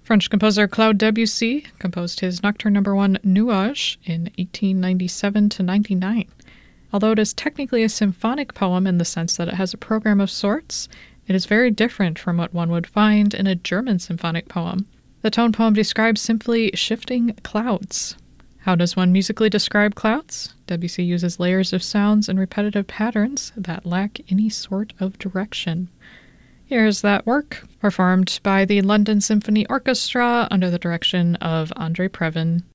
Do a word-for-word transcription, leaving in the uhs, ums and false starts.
French composer Claude Debussy composed his Nocturne number one Nuages in eighteen ninety-seven to ninety-nine. Although it is technically a symphonic poem in the sense that it has a program of sorts, it is very different from what one would find in a German symphonic poem. The tone poem describes simply shifting clouds. How does one musically describe clouds? Debussy uses layers of sounds and repetitive patterns that lack any sort of direction. Here's that work, performed by the London Symphony Orchestra under the direction of André Previn.